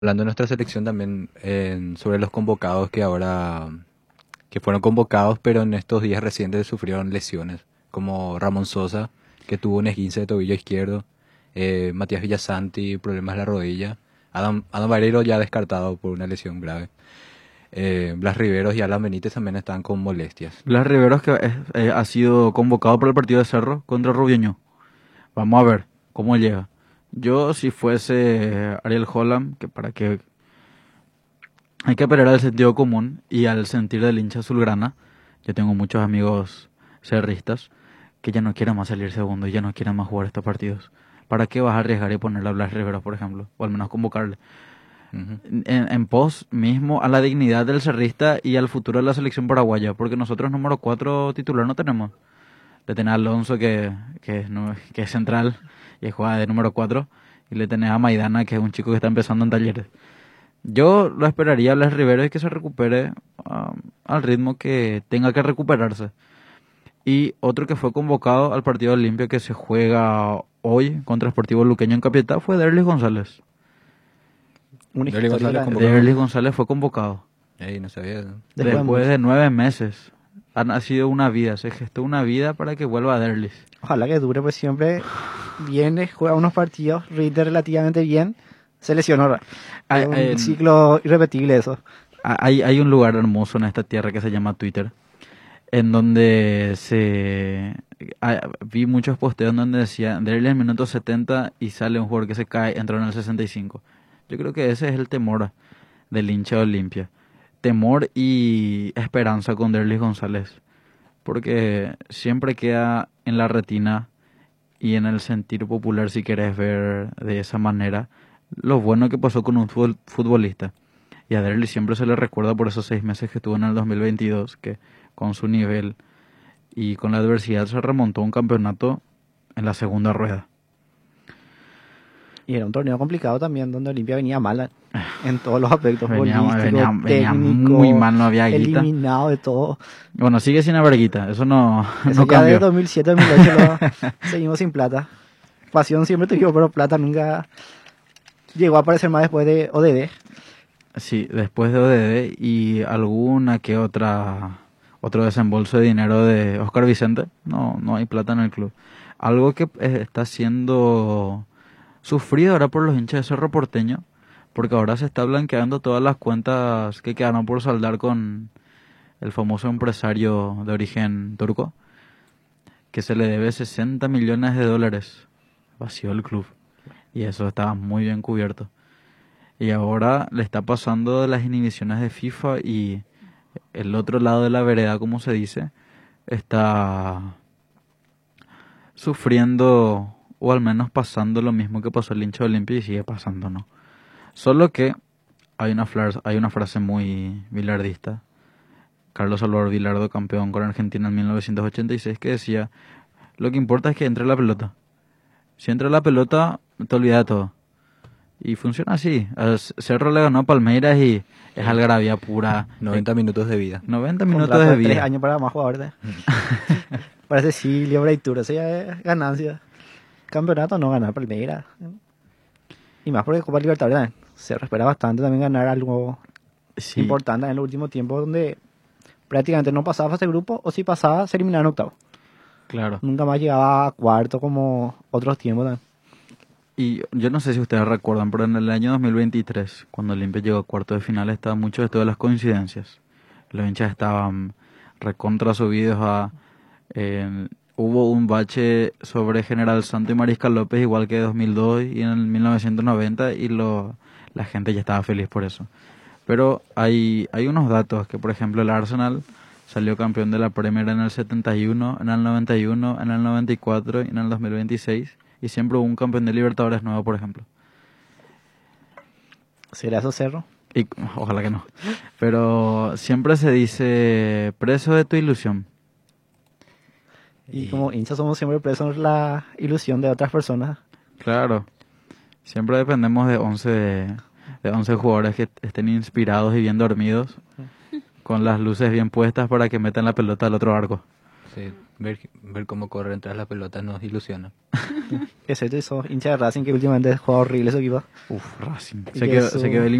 Hablando de nuestra selección también sobre los convocados que fueron convocados, pero en estos días recientes sufrieron lesiones, como Ramón Sosa, que tuvo un esguince de tobillo izquierdo, Matías Villasanti, problemas de la rodilla, Adam Barreiro ya descartado por una lesión grave. Blas Riveros y Alan Benítez también están con molestias. Blas Riveros que ha sido convocado para el partido de Cerro contra Rubiño. Vamos a ver cómo llega. Yo, si fuese Ariel Holland, que para que hay que apelar al sentido común y al sentir del hincha azulgrana. Yo tengo muchos amigos cerristas que ya no quieren más salir segundo y ya no quieren más jugar estos partidos. ¿Para qué vas a arriesgar y ponerle a Blas Riveros, por ejemplo? O al menos convocarle. Ujú. En pos mismo a la dignidad del cerrista y al futuro de la selección paraguaya, porque nosotros número 4 titular no tenemos. Le tenés a Alonso que es central y juega de número 4 y le tenés a Maidana, que es un chico que está empezando en Talleres. Yo lo esperaría a Blas Rivero y que se recupere al ritmo que tenga que recuperarse. Y otro que fue convocado al partido Olimpia que se juega hoy contra Sportivo Luqueño en Capiatá fue Derlis González. Un Derly histórico González grande. convocado. Derlis González fue convocado. Ey, no sabía. Después de 9 meses. Ha nacido una vida, se gestó una vida para que vuelva a Derlis. Ojalá que dure, pues siempre viene, juega unos partidos, rinde relativamente bien, se lesionó. Hay, Es un ciclo irrepetible eso. hay un lugar hermoso en esta tierra que se llama Twitter, en donde vi muchos posteos en donde decía Derlis en el minuto 70 y sale un jugador que se cae, entró en el 65. Yo creo que ese es el temor del hincha de Olimpia. Temor y esperanza con Derlis González. Porque siempre queda en la retina y en el sentir popular, si querés ver de esa manera, lo bueno que pasó con un futbolista. Y a Derlis siempre se le recuerda por esos 6 meses que estuvo en el 2022, que con su nivel y con la adversidad se remontó a un campeonato en la segunda rueda. Y era un torneo complicado también, donde Olimpia venía mal en todos los aspectos, Venía futbolístico, venía técnico, muy mal, no había guita. eliminado de todo. Bueno, sigue sin haber guita, eso no, Eso no ya de cambió. 2007, 2008 seguimos sin plata. Pasión siempre tuvimos, pero plata nunca llegó a aparecer más después de ODD. Sí, después de ODD y alguna que otro desembolso de dinero de Oscar Vicente, no hay plata en el club. Algo que está siendo sufrido ahora por los hinchas de Cerro Porteño, porque ahora se está blanqueando todas las cuentas que quedaron por saldar con el famoso empresario de origen turco, que se le debe 60 millones de dólares. Vació el club. Y eso estaba muy bien cubierto. Y ahora le está pasando de las inhibiciones de FIFA y el otro lado de la vereda, como se dice, está sufriendo o al menos pasando lo mismo que pasó el hincha de Olimpia y sigue pasando, ¿no? Solo que hay una frase muy bilardista. Carlos Salvador Vilardo, campeón con Argentina en 1986, que decía, lo que importa es que entre la pelota. Si entra la pelota, te olvidas de todo. Y funciona así. Al Cerro le ganó a Palmeiras y es algarabía pura. 90 minutos de vida. 90 minutos Contrato de 3 vida. años para más jugadores. Parece Silvio, Breitur, eso ya es ganancia. Campeonato no ganar Palmeiras. Y más porque Copa Libertadores también. Se espera bastante también ganar algo Sí, importante en el último tiempo, donde prácticamente no pasaba fase de grupo, o si pasaba se eliminaba en octavo. claro. Nunca más llegaba a cuarto como otros tiempos también. Y yo no sé si ustedes recuerdan, pero en el año 2023, cuando Olimpia llegó a cuarto de final, estaba mucho esto de las coincidencias. Los hinchas estaban recontra subidos hubo un bache sobre General Santo y Mariscal López, igual que 2002 y en el 1990, y la gente ya estaba feliz por eso. Pero hay unos datos que, por ejemplo, el Arsenal salió campeón de la Premier en el 71, en el 91, en el 94 y en el 2026. Y siempre hubo un campeón de Libertadores nuevo, por ejemplo. ¿Será eso Cerro? Y ojalá que no. Pero siempre se dice preso de tu ilusión. Y como hinchas somos siempre presos en la ilusión de otras personas. Claro. Siempre dependemos de 11 jugadores que estén inspirados y bien dormidos, con las luces bien puestas para que metan la pelota al otro arco. Sí, ver cómo corren tras la pelota nos ilusiona. Que sé, tú sos hincha de Racing que últimamente juega horrible ese equipo. Uf, Racing. Y Se que quedó, su- se quedó